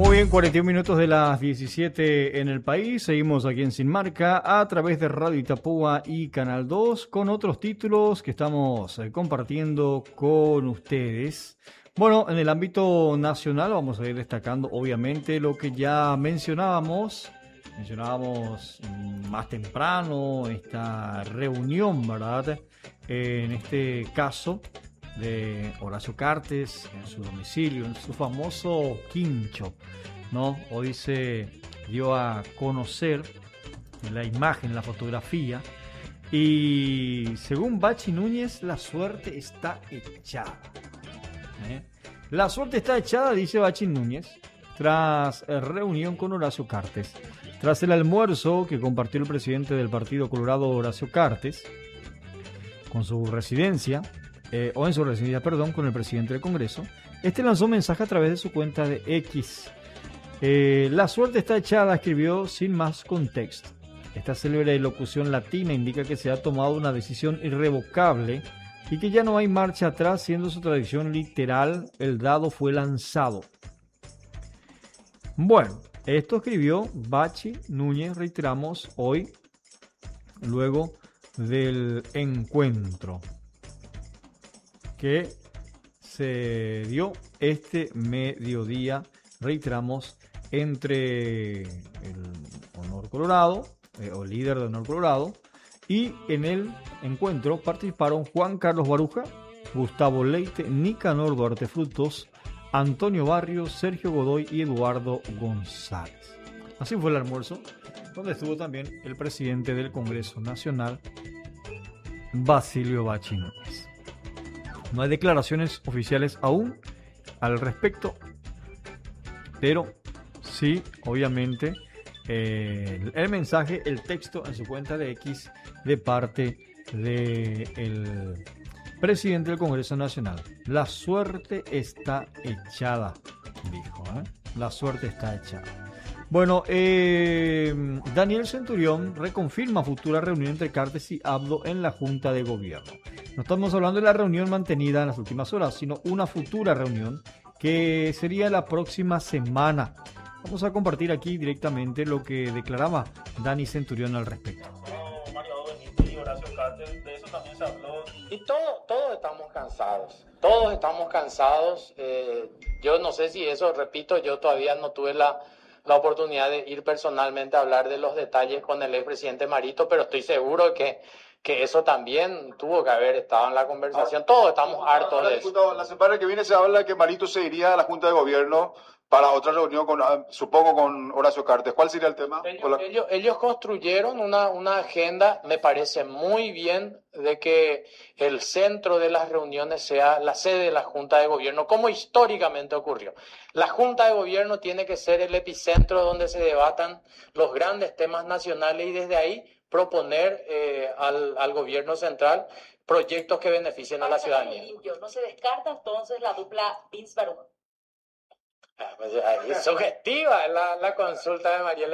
Muy bien, 41 minutos de las 17 en el país. Seguimos aquí en Sin Marca a través de Radio Itapúa y Canal 2 con otros títulos que estamos compartiendo con ustedes. Bueno, en el ámbito nacional vamos a ir destacando obviamente lo que ya mencionábamos más temprano, esta reunión, ¿verdad? En este caso de Horacio Cartes en su domicilio, en su famoso quincho, ¿no? Hoy se dio a conocer la imagen, la fotografía, y según Bachi Núñez, la suerte está echada. La suerte está echada, dice Bachi Núñez, tras reunión con Horacio Cartes. Tras el almuerzo que compartió el presidente del Partido Colorado, Horacio Cartes, con su residencia, en su residencia, con el presidente del Congreso, este lanzó un mensaje a través de su cuenta de X. La suerte está echada, escribió sin más contexto. Esta célebre locución latina indica que se ha tomado una decisión irrevocable y que ya no hay marcha atrás, siendo su traducción literal: el dado fue lanzado. Bueno, esto escribió Bachi Núñez, reiteramos, hoy, luego del encuentro que se dio este mediodía, reiteramos, entre el Honor Colorado, o líder de Honor Colorado, y en el encuentro participaron Juan Carlos Baruja, Gustavo Leite, Nicanor Duarte Frutos, Antonio Barrios, Sergio Godoy y Eduardo González. Así fue el almuerzo, donde estuvo también el presidente del Congreso Nacional, Basilio Bachi Núñez. No hay declaraciones oficiales aún al respecto, pero sí, obviamente, el mensaje, el texto en su cuenta de X de parte del presidente del Congreso Nacional. La suerte está echada, dijo, La suerte está echada. Bueno, Daniel Centurión reconfirma futura reunión entre Cartes y Abdo en la Junta de Gobierno. No estamos hablando de la reunión mantenida en las últimas horas, sino una futura reunión que sería la próxima semana. Vamos a compartir aquí directamente lo que declaraba Dani Centurión al respecto. Mario Benítez y Horacio Cartes, de eso también se habló. Y todos estamos cansados. Yo no sé si eso, repito, yo todavía no tuve la oportunidad de ir personalmente a hablar de los detalles con el expresidente Marito, pero estoy seguro que eso también tuvo que haber estado en la conversación. Todos estamos hartos de eso. La semana que viene se habla que Marito se iría a la Junta de Gobierno para otra reunión, supongo, con Horacio Cartes. ¿Cuál sería el tema? Ellos construyeron una agenda, me parece muy bien, de que el centro de las reuniones sea la sede de la Junta de Gobierno, como históricamente ocurrió. La Junta de Gobierno tiene que ser el epicentro donde se debatan los grandes temas nacionales y desde ahí proponer al gobierno central proyectos que beneficien a la ciudadanía. ¿No se descarta entonces la dupla Vince-Baruja? Es sugestiva la consulta de Mariela.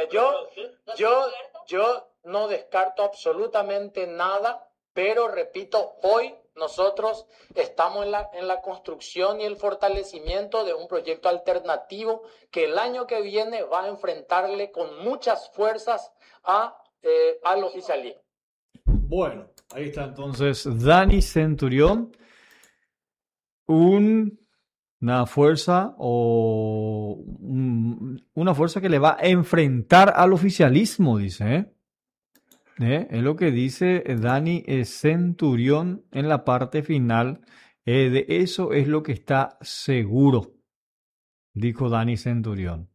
Yo no descarto absolutamente nada, pero repito, hoy nosotros estamos en la construcción y el fortalecimiento de un proyecto alternativo que el año que viene va a enfrentarle con muchas fuerzas al oficialismo. Bueno, ahí está entonces Dani Centurión, una fuerza que le va a enfrentar al oficialismo, dice. Es lo que dice Dani Centurión en la parte final. De eso es lo que está seguro, dijo Dani Centurión.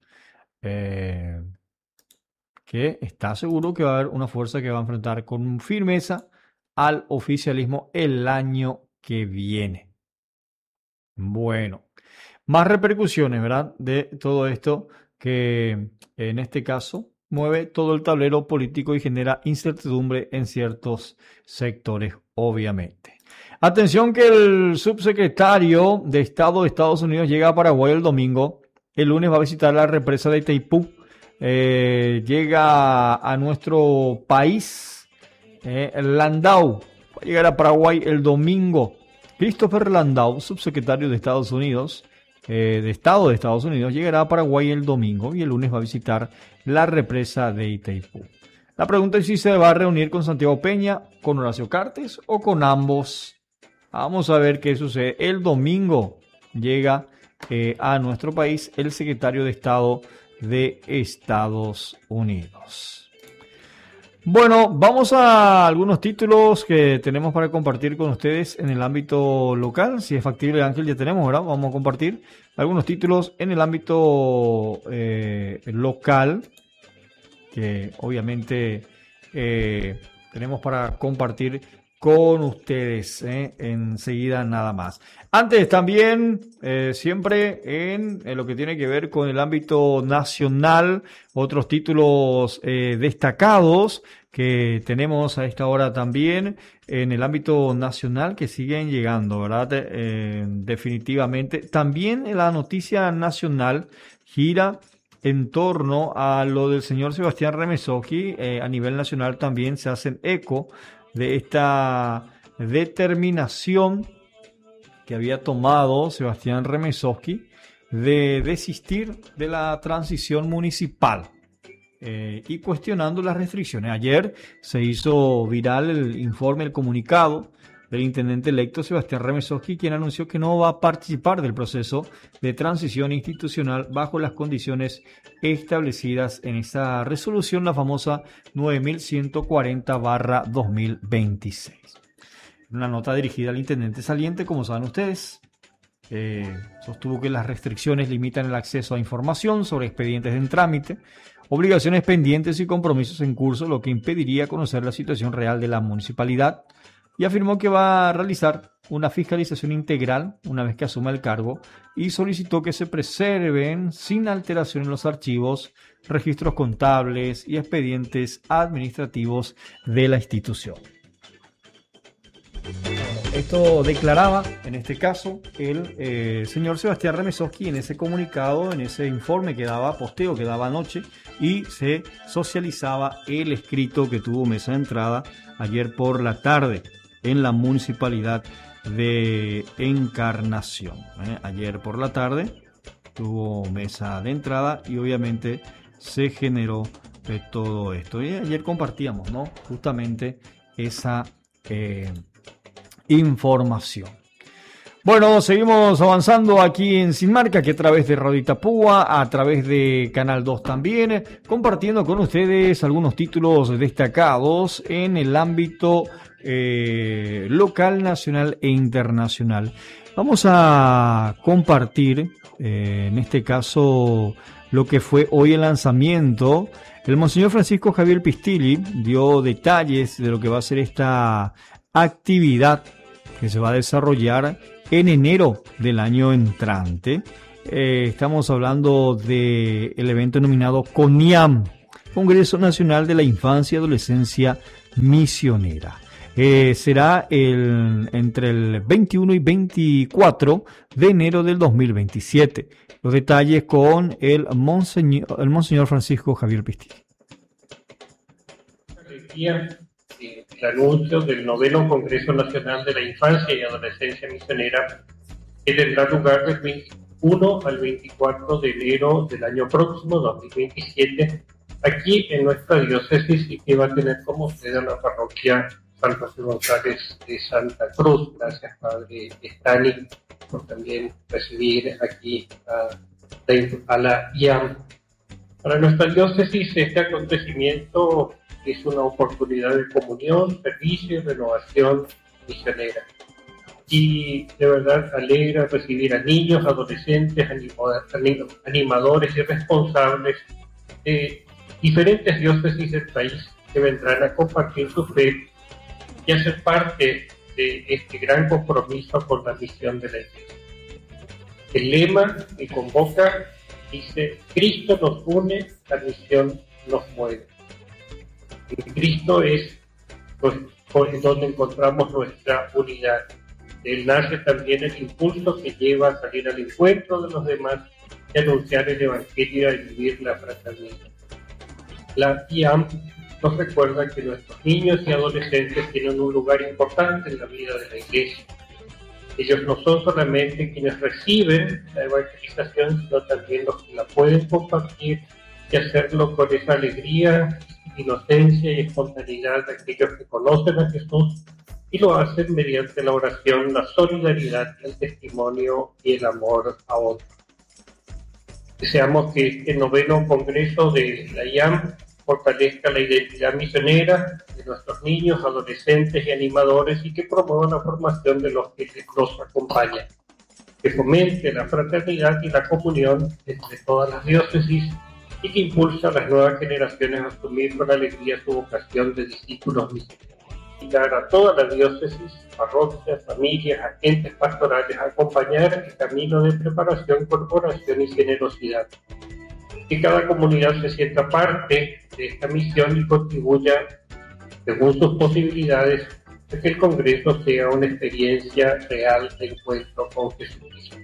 Que está seguro que va a haber una fuerza que va a enfrentar con firmeza al oficialismo el año que viene. Bueno, más repercusiones, ¿verdad? De todo esto que en este caso mueve todo el tablero político y genera incertidumbre en ciertos sectores, obviamente. Atención que el subsecretario de Estado de Estados Unidos llega a Paraguay el domingo. El lunes va a visitar la represa de Itaipú. Llega a nuestro país Landau, va a llegar a Paraguay el domingo. Christopher Landau, subsecretario de Estados Unidos de Estado de Estados Unidos llegará a Paraguay el domingo y el lunes va a visitar la represa de Itaipú. La pregunta es si se va a reunir con Santiago Peña, con Horacio Cartes o con ambos. Vamos a ver qué sucede. El domingo llega a nuestro país el secretario de Estado de Estados Unidos. Bueno, vamos a algunos títulos que tenemos para compartir con ustedes en el ámbito local. Si es factible, Ángel, ya tenemos, ¿verdad? Vamos a compartir algunos títulos en el ámbito local que obviamente tenemos para compartir con ustedes enseguida nada más. Antes también, siempre en lo que tiene que ver con el ámbito nacional, otros títulos destacados que tenemos a esta hora también en el ámbito nacional que siguen llegando, ¿verdad? Definitivamente. También la noticia nacional gira en torno a lo del señor Sebastián Remesoski. A nivel nacional también se hacen eco de esta determinación que había tomado Sebastián Remesoski de desistir de la transición municipal y cuestionando las restricciones. Ayer se hizo viral el informe, el comunicado del intendente electo Sebastián Remesoski, quien anunció que no va a participar del proceso de transición institucional bajo las condiciones establecidas en esa resolución, la famosa 9140/2026. Una nota dirigida al intendente saliente, como saben ustedes, sostuvo que las restricciones limitan el acceso a información sobre expedientes en trámite, obligaciones pendientes y compromisos en curso, lo que impediría conocer la situación real de la municipalidad, y afirmó que va a realizar una fiscalización integral una vez que asuma el cargo y solicitó que se preserven sin alteración en los archivos, registros contables y expedientes administrativos de la institución. Esto declaraba, en este caso, el señor Sebastián Remesoski en ese comunicado, en ese informe que daba, posteo que daba anoche, y se socializaba el escrito que tuvo mesa de entrada ayer por la tarde en la municipalidad de Encarnación. Ayer por la tarde tuvo mesa de entrada y obviamente se generó todo esto. Y ayer compartíamos, ¿no?, justamente esa información. Bueno, seguimos avanzando aquí en Sin Marca, que a través de Radio Itapúa, a través de Canal 2 también, compartiendo con ustedes algunos títulos destacados en el ámbito local, nacional e internacional. Vamos a compartir, en este caso, lo que fue hoy el lanzamiento. El Monseñor Francisco Javier Pistilli dio detalles de lo que va a ser esta actividad que se va a desarrollar en enero del año entrante. Estamos hablando del evento denominado CONIAM, Congreso Nacional de la Infancia y Adolescencia Misionera. Será entre el 21 y 24 de enero del 2027. Los detalles con el Monseñor Francisco Javier Pistilli. El anuncio del 9º Congreso Nacional de la Infancia y Adolescencia Misionera, que tendrá lugar del 21 al 24 de enero del año próximo, 2027, aquí en nuestra diócesis, y que va a tener como sede a la parroquia San José González de Santa Cruz. Gracias, Padre Estani, por también recibir aquí a la IAM. Para nuestra diócesis, este acontecimiento es una oportunidad de comunión, servicio y renovación misionera. Y de verdad alegra recibir a niños, adolescentes, animadores y responsables de diferentes diócesis del país que vendrán a compartir su fe y a ser parte de este gran compromiso con la misión de la Iglesia. El lema que convoca dice: Cristo nos une, la misión nos mueve. En Cristo es donde encontramos nuestra unidad. De Él nace también el impulso que lleva a salir al encuentro de los demás y anunciar el Evangelio y vivir la fraternidad. La IAM nos recuerda que nuestros niños y adolescentes tienen un lugar importante en la vida de la Iglesia. Ellos no son solamente quienes reciben la evangelización, sino también los que la pueden compartir y hacerlo con esa alegría, inocencia y espontaneidad de aquellos que conocen a Jesús y lo hacen mediante la oración, la solidaridad, el testimonio y el amor a otros. Deseamos que este 9º Congreso de la IAM fortalezca la identidad misionera de nuestros niños, adolescentes y animadores y que promueva la formación de los que los acompañan, que fomente la fraternidad y la comunión entre todas las diócesis y que impulse a las nuevas generaciones a asumir con alegría su vocación de discípulos misioneros. Invitar a todas las diócesis, parroquias, familias, agentes pastorales a acompañar el camino de preparación con oración y generosidad. Que cada comunidad se sienta parte de esta misión y contribuya, según sus posibilidades, a que el Congreso sea una experiencia real de encuentro con Jesucristo.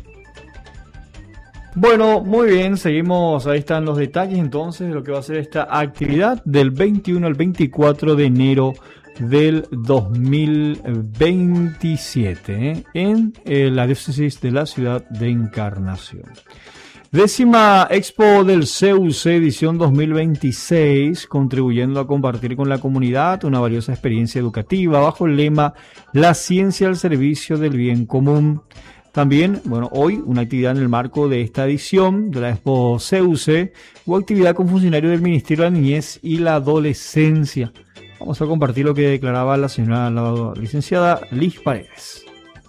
Bueno, muy bien, seguimos, ahí están los detalles entonces de lo que va a ser esta actividad del 21 al 24 de enero del 2027 en la diócesis de la ciudad de Encarnación. 10ª Expo del CEUC edición 2026, contribuyendo a compartir con la comunidad una valiosa experiencia educativa bajo el lema La ciencia al servicio del bien común. También, hoy una actividad en el marco de esta edición de la Expo CEUC o actividad con funcionarios del Ministerio de la Niñez y la Adolescencia. Vamos a compartir lo que declaraba la licenciada Liz Paredes.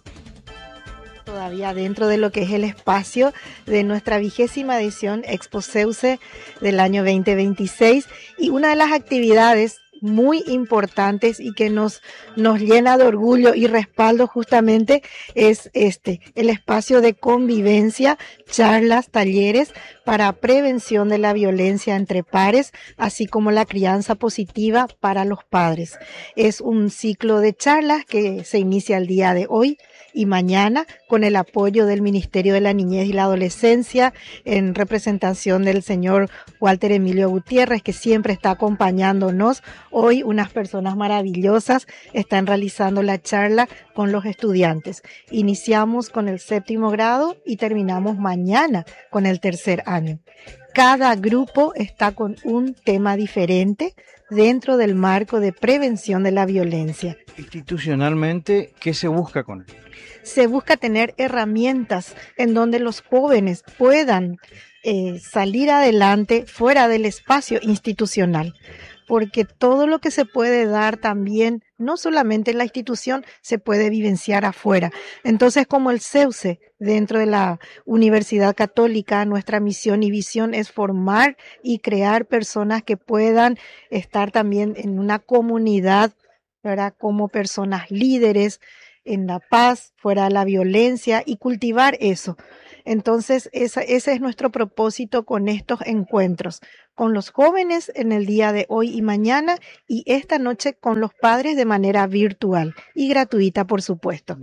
Todavía dentro de lo que es el espacio de nuestra 20ª edición Expo CEUC del año 2026, y una de las actividades muy importantes y que nos llena de orgullo y respaldo justamente es el espacio de convivencia, charlas, talleres para prevención de la violencia entre pares, así como la crianza positiva para los padres. Es un ciclo de charlas que se inicia el día de hoy y mañana con el apoyo del Ministerio de la Niñez y la Adolescencia en representación del señor Walter Emilio Gutiérrez, que siempre está acompañándonos. Hoy unas personas maravillosas están realizando la charla con los estudiantes. Iniciamos con el 7º grado y terminamos mañana con el 3er año. Cada grupo está con un tema diferente dentro del marco de prevención de la violencia. Institucionalmente, ¿qué se busca con él? Se busca tener herramientas en donde los jóvenes puedan salir adelante fuera del espacio institucional, porque todo lo que se puede dar también, no solamente en la institución, se puede vivenciar afuera. Entonces, como el CEUC, dentro de la Universidad Católica, nuestra misión y visión es formar y crear personas que puedan estar también en una comunidad, ¿verdad?, como personas líderes, en la paz, fuera de la violencia, y cultivar eso. Entonces, ese es nuestro propósito con estos encuentros, con los jóvenes en el día de hoy y mañana, y esta noche con los padres de manera virtual y gratuita, por supuesto.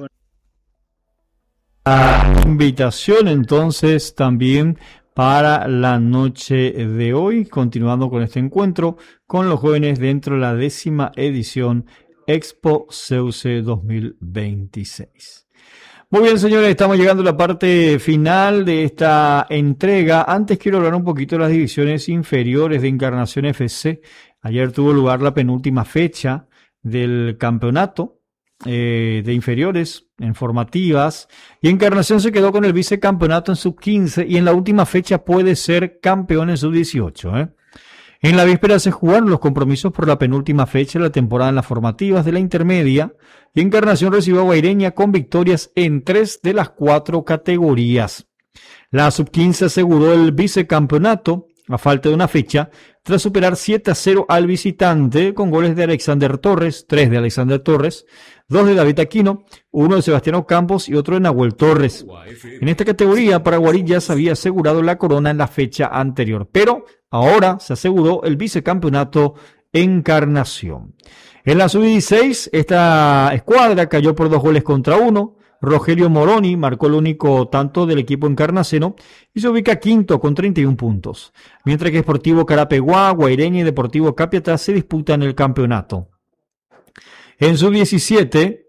Invitación entonces también para la noche de hoy, continuando con este encuentro con los jóvenes dentro de la 10ª edición Expo CEUC 2026. Muy bien, señores, estamos llegando a la parte final de esta entrega. Antes quiero hablar un poquito de las divisiones inferiores de Encarnación FC. Ayer tuvo lugar la penúltima fecha del campeonato de inferiores en formativas, y Encarnación se quedó con el vicecampeonato en sub-15 y en la última fecha puede ser campeón en sub-18. En la víspera se jugaron los compromisos por la penúltima fecha de la temporada en las formativas de la intermedia, y Encarnación recibió a Guaireña con victorias en 3 de las 4 categorías. La sub-15 aseguró el vicecampeonato a falta de una fecha, tras superar 7-0 al visitante con goles de Alexander Torres, 3 de Alexander Torres, 2 de David Aquino, 1 de Sebastián Ocampos y otro de Nahuel Torres. En esta categoría, Paraguarí ya se había asegurado la corona en la fecha anterior, pero ahora se aseguró el vicecampeonato Encarnación. En la sub-16, esta escuadra cayó por 2-1. Rogelio Moroni marcó el único tanto del equipo encarnaceno y se ubica quinto con 31 puntos, mientras que Sportivo Carapeguá, Guaireña y Deportivo Capiatá se disputan el campeonato. En sub-17,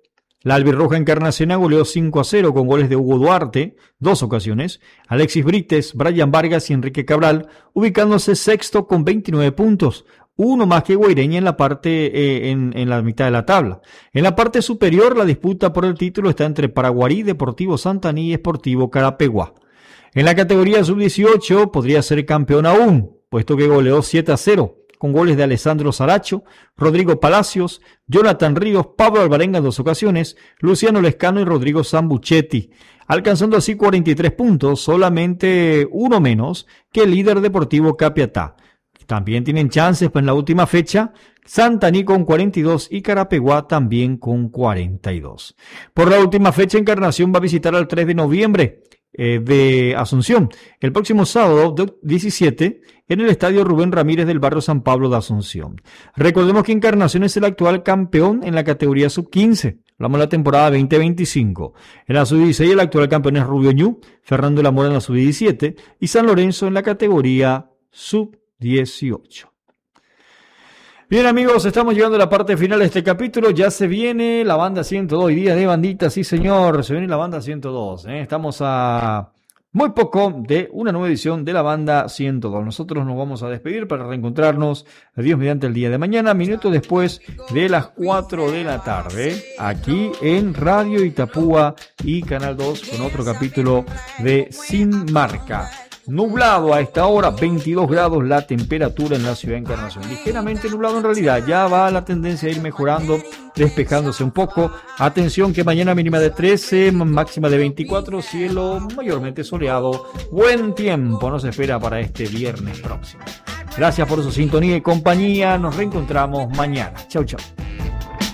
La albirroja encarnaciona goleó 5-0 con goles de Hugo Duarte, 2 ocasiones, Alexis Brites, Brian Vargas y Enrique Cabral, ubicándose sexto con 29 puntos, uno más que Guaireña en la parte en la mitad de la tabla. En la parte superior, la disputa por el título está entre Paraguarí, Deportivo Santaní y Sportivo Carapeguá. En la categoría sub-18 podría ser campeón aún, puesto que goleó 7-0, con goles de Alessandro Saracho, Rodrigo Palacios, Jonathan Ríos, Pablo Alvarenga en 2 ocasiones, Luciano Lescano y Rodrigo Sambuchetti, alcanzando así 43 puntos, solamente uno menos que el líder Deportivo Capiatá. También tienen chances en la última fecha, Santaní con 42 y Carapeguá también con 42. Por la última fecha, Encarnación va a visitar al 3 de noviembre de Asunción, el próximo sábado 17 en el estadio Rubén Ramírez del barrio San Pablo de Asunción. Recordemos que Encarnación es el actual campeón en la categoría sub-15, hablamos de la temporada 2025. En la sub-16 el actual campeón es Rubio Ñu, Fernando Lamora en la sub-17 y San Lorenzo en la categoría sub-18. Bien amigos, estamos llegando a la parte final de este capítulo, ya se viene la banda 102, hoy día de bandita, sí señor, se viene la banda 102, estamos a muy poco de una nueva edición de la banda 102, nosotros nos vamos a despedir para reencontrarnos, Dios mediante el día de mañana, minutos después de las 4 de la tarde, aquí en Radio Itapúa y Canal 2 con otro capítulo de Sin Marca. Nublado a esta hora, 22 grados la temperatura en la ciudad de Encarnación. Ligeramente nublado en realidad, ya va la tendencia a ir mejorando, despejándose un poco. Atención que mañana mínima de 13, máxima de 24, cielo mayormente soleado. Buen tiempo nos espera para este viernes próximo. Gracias por su sintonía y compañía, nos reencontramos mañana. Chau, chau.